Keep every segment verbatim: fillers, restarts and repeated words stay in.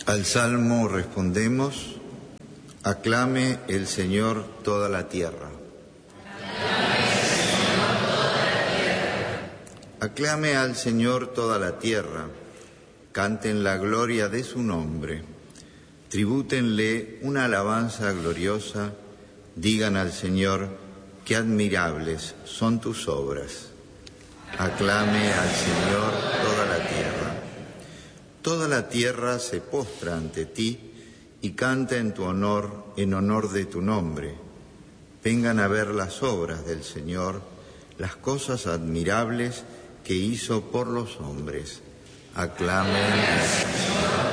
Al Salmo respondemos: aclame el Señor toda la tierra. Aclame al Señor toda la tierra, canten la gloria de su nombre, tribútenle una alabanza gloriosa, digan al Señor, qué admirables son tus obras. Aclame al Señor toda la tierra. Toda la tierra se postra ante ti y canta en tu honor, en honor de tu nombre. Vengan a ver las obras del Señor, las cosas admirables que hizo por los hombres. Aclamen al Señor.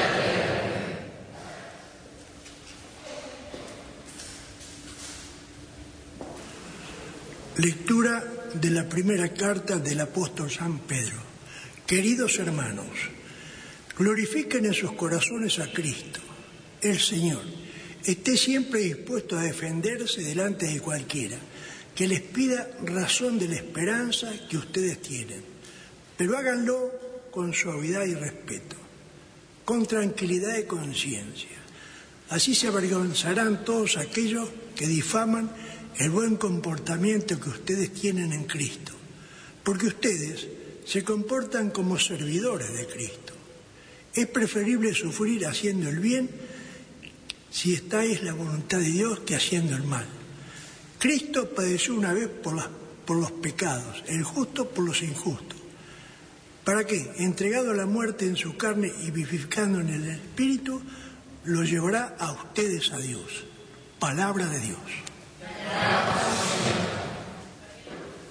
Lectura de la primera carta del apóstol San Pedro. Queridos hermanos, glorifiquen en sus corazones a Cristo, el Señor. Esté siempre dispuesto a defenderse delante de cualquiera que les pida razón de la esperanza que ustedes tienen, pero háganlo con suavidad y respeto, con tranquilidad de conciencia. Así se avergonzarán todos aquellos que difaman el buen comportamiento que ustedes tienen en Cristo, porque ustedes se comportan como servidores de Cristo. Es preferible sufrir haciendo el bien, si esta es la voluntad de Dios, que haciendo el mal. Cristo padeció una vez por, las, por los pecados, el justo por los injustos. ¿Para qué? Entregado a la muerte en su carne y vivificando en el Espíritu, lo llevará a ustedes a Dios. Palabra de Dios.